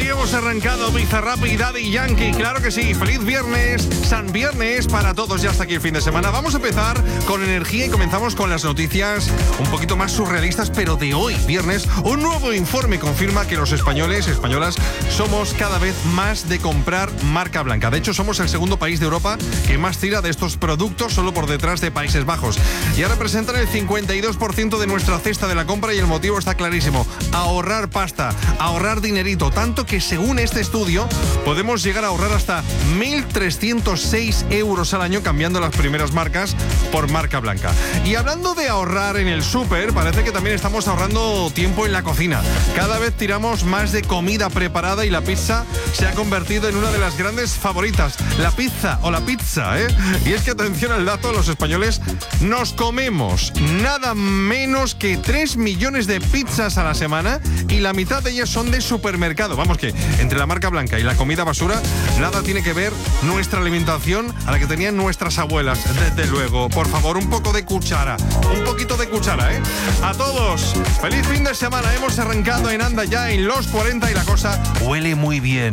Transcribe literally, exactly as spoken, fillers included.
hemos arrancado Bizarrap y Daddy Yankee. Claro que sí, feliz viernes, San Viernes para todos, ya hasta aquí el fin de semana. Vamos a empezar con energía y comenzamos con las noticias un poquito más surrealistas, pero de hoy, viernes. Un nuevo informe confirma que los españoles, españolas, somos cada vez más de comprar marca blanca. De hecho, somos el segundo país de Europa que más tira de estos productos, solo por detrás de Países Bajos. Ya representan el cincuenta y dos por ciento de nuestra cesta de la compra y el motivo está clarísimo: ahorrar pasta, ahorrar dinerito, tanto que según este estudio podemos llegar a ahorrar hasta mil trescientos seis euros al año cambiando las primeras marcas por marca blanca. Y hablando de ahorrar en el súper, parece que también estamos ahorrando tiempo en la cocina. Cada vez tiramos más de comida preparada y la pizza se ha convertido en una de las grandes favoritas. La pizza o la pizza, ¿eh? Y es que, atención al dato, los españoles nos comemos nada menos que tres millones de pizzas a la semana y la mitad de ellas son de supermercado. Vamos, que entre la marca blanca y la comida basura nada tiene que ver nuestra alimentación a la que tenían nuestras abuelas. Desde luego, por favor, un poco de cuchara, un poquito de cuchara, ¿eh? A todos, feliz fin de semana. Hemos arrancado en Anda Ya en los cuarenta y la cosa huele muy bien.